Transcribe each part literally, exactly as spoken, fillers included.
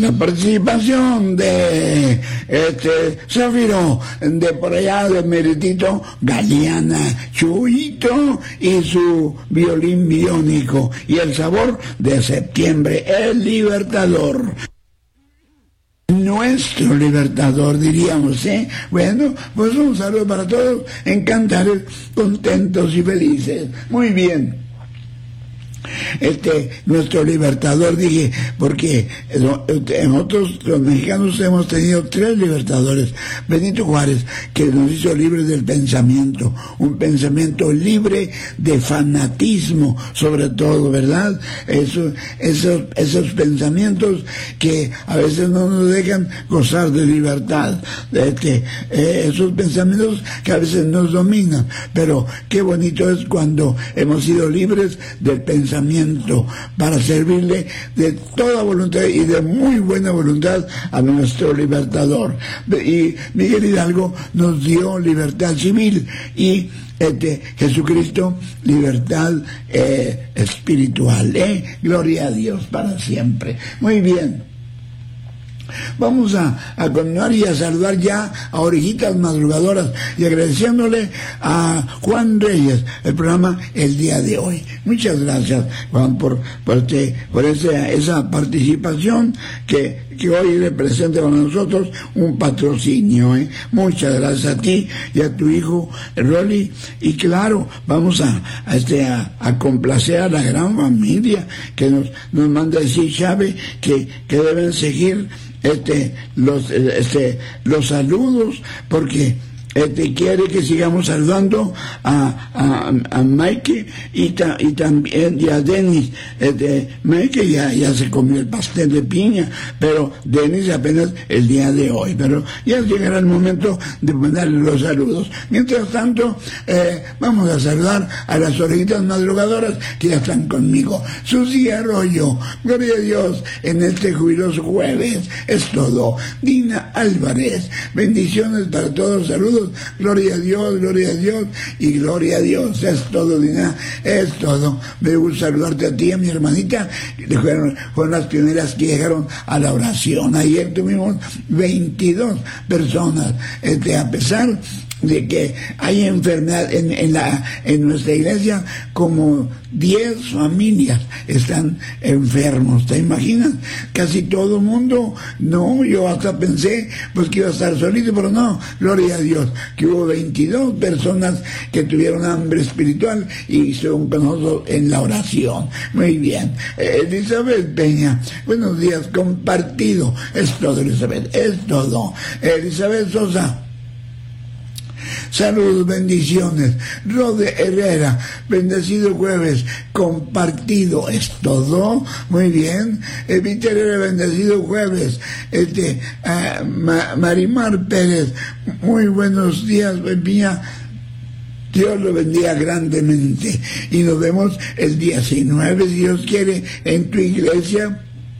la participación de este Zafiro, de por allá de Meretito, Galeana, Chuyito y su violín biónico, y el sabor de septiembre, el Libertador. Nuestro Libertador, diríamos, ¿eh? Bueno, pues un saludo para todos, encantados, contentos y felices. Muy bien. Este, nuestro Libertador, dije, porque nosotros los mexicanos hemos tenido tres libertadores. Benito Juárez, que nos hizo libres del pensamiento, un pensamiento libre de fanatismo, sobre todo, ¿verdad? Eso, esos, esos pensamientos que a veces no nos dejan gozar de libertad, este, eh, esos pensamientos que a veces nos dominan, pero qué bonito es cuando hemos sido libres del pensamiento para servirle de toda voluntad y de muy buena voluntad a nuestro Libertador. Y Miguel Hidalgo nos dio libertad civil y este, Jesucristo libertad eh, espiritual. ¿eh? Gloria a Dios para siempre. Muy bien. Vamos a, a continuar y a saludar ya a Orejitas Madrugadoras y agradeciéndole a Juan Reyes el programa el día de hoy. Muchas gracias, Juan, por, por, este, por ese, esa participación que, que hoy representa para nosotros un patrocinio. ¿eh? Muchas gracias a ti y a tu hijo Rolly. Y claro, vamos a, a, este, a, a complacer a la gran familia que nos, nos manda decir Chávez que, que deben seguir este los este los saludos, porque este quiere que sigamos saludando a a, a Mike y, ta, y también y a Denis. Este, Mike ya, ya se comió el pastel de piña, pero Denis apenas el día de hoy, pero ya llegará el momento de mandarle los saludos. Mientras tanto, eh, vamos a saludar a las orejitas madrugadoras que ya están conmigo. Susi Arroyo, gloria a Dios en este jubiloso jueves, es todo. Dina Álvarez, bendiciones para todos, saludos. Gloria a Dios, gloria a Dios y gloria a Dios. Es todo, Dina, es todo. Me gusta saludarte a ti, a mi hermanita, que fueron, fueron las pioneras que llegaron a la oración. Ayer tuvimos veintidós personas, este, a pesar de que hay enfermedad en, en la en nuestra iglesia, como diez familias están enfermos. ¿Te imaginas? Casi todo el mundo. No, yo hasta pensé pues que iba a estar solito, pero no, gloria a Dios, que hubo veintidós personas que tuvieron hambre espiritual y estuvieron con nosotros en la oración. Muy bien. eh, Elizabeth Peña, buenos días, compartido. Es todo, Elizabeth, es todo. Elizabeth Sosa, saludos, bendiciones. Rode Herrera, bendecido jueves, compartido, es todo. Muy bien. Evita Herrera, bendecido jueves. Este, uh, Ma Marimar Pérez, muy buenos días, mía. Dios lo bendiga grandemente. Y nos vemos el día diecinueve, si Dios quiere, en tu iglesia,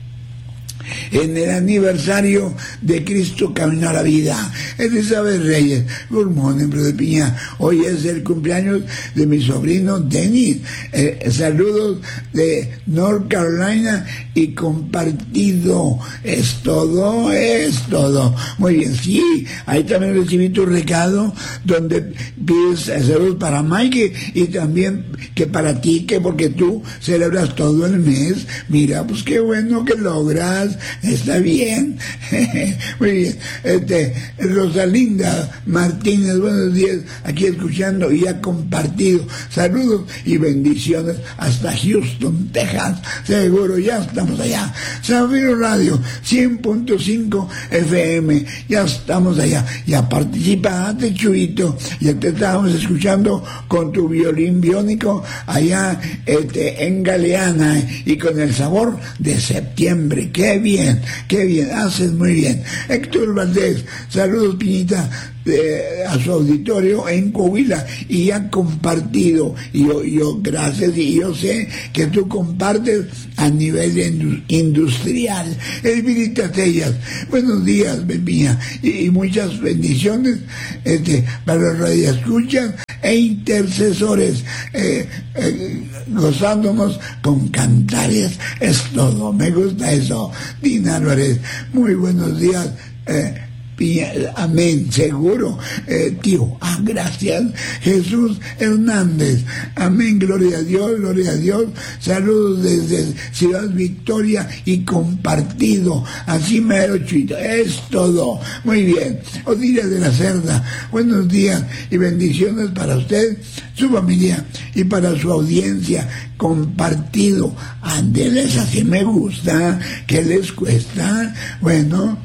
en el aniversario de Cristo Camino a la Vida. Elizabeth Reyes, Gurmón, Embro de Piña, hoy es el cumpleaños de mi sobrino Denis. Eh, saludos de North Carolina y compartido. Es todo, es todo. Muy bien, sí, ahí también recibí tu recado donde pides saludos para Mike y también que para ti, que porque tú celebras todo el mes. Mira, pues qué bueno que logras. Está bien. Muy bien. Este, Rosalinda Martínez, buenos días, aquí escuchando y ha compartido. Saludos y bendiciones hasta Houston, Texas. Seguro, ya estamos allá. Zafiro Radio, cien punto cinco F M, ya estamos allá. Ya participaste, Chuito, ya te estábamos escuchando con tu violín biónico allá este, en Galeana y con el sabor de septiembre. ¡Qué bien! ¡Qué bien! Haces muy bien. Héctor Valdés, saludos saludos, Piñita, eh, a su auditorio en Coahuila, y han compartido, y yo, yo, gracias, y yo sé que tú compartes a nivel industrial. Elvirita Tellas, buenos días, Piña, y, y muchas bendiciones este, para los radioescuchas e intercesores, eh, eh, gozándonos con cantares. Es todo, me gusta eso. Dina Álvarez, muy buenos días, eh, Piña, amén, seguro, eh, tío, ah, gracias. Jesús Hernández, amén, gloria a Dios, gloria a Dios. Saludos desde Ciudad Victoria y compartido, así mero, Chuito, es todo. Muy bien. Odilia de la Cerda, buenos días y bendiciones para usted, su familia y para su audiencia. Compartido, Andeles, así me gusta. ¿Qué les cuesta? Bueno,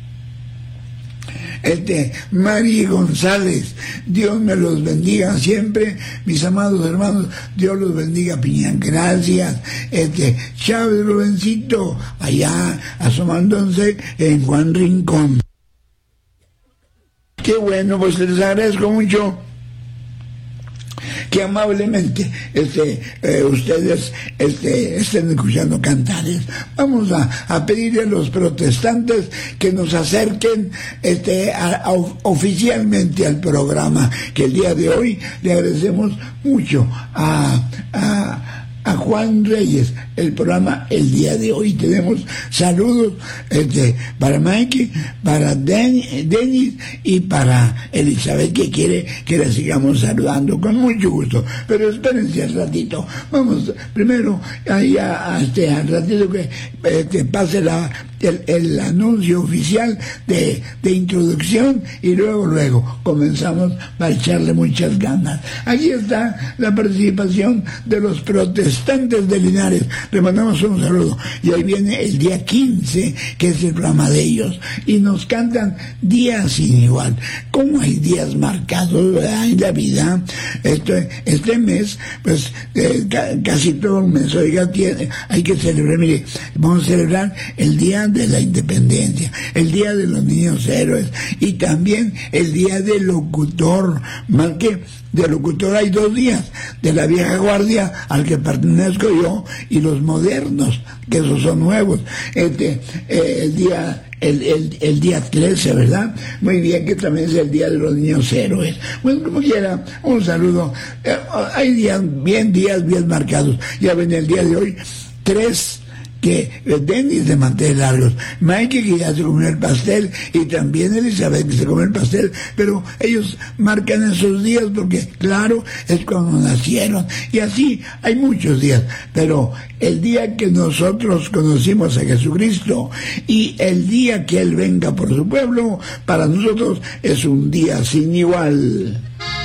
Este, Mari González, Dios me los bendiga siempre, mis amados hermanos, Dios los bendiga, Piña, gracias. Este, Chávez Rubencito, allá asomándose en Juan Rincón. Qué bueno, pues les agradezco mucho que amablemente este, eh, ustedes este, estén escuchando cantares. Vamos a, a pedirle a los protestantes que nos acerquen este, a, a, oficialmente al programa, que el día de hoy le agradecemos mucho a, a a Juan Reyes, el programa el día de hoy. Tenemos saludos este, para Mikey, para Den, Denis y para Elizabeth, que quiere que la sigamos saludando con mucho gusto. Pero espérense al ratito. Vamos primero ahí a, a este, al ratito que este, pase la El, el anuncio oficial de, de introducción, y luego luego comenzamos para echarle muchas ganas. Aquí está la participación de los protestantes de Linares. Le mandamos un saludo, y ahí viene el día quince, que es el programa de ellos, y nos cantan días sin igual. ¿Cómo hay días marcados, verdad, en la vida? Este, este mes, pues eh, ca, casi todo el mes, oiga, tiene, hay que celebrar. Mire, vamos a celebrar el día de la independencia, el día de los niños héroes, y también el día del locutor. Más que de locutor hay dos días: de la vieja guardia, al que pertenezco yo, y los modernos, que esos son nuevos. Este, eh, el día El, el, el día trece, ¿verdad? Muy bien, que también es el día de los niños héroes. Bueno, como quiera, un saludo. Eh, hay días, bien días bien marcados. Ya ven, el día de hoy, tres que Denis de manteles largos, Mike, que ya se comió el pastel, y también Elizabeth, que se comió el pastel, pero ellos marcan esos días porque, claro, es cuando nacieron, y así hay muchos días, pero el día que nosotros conocimos a Jesucristo y el día que Él venga por su pueblo, para nosotros es un día sin igual.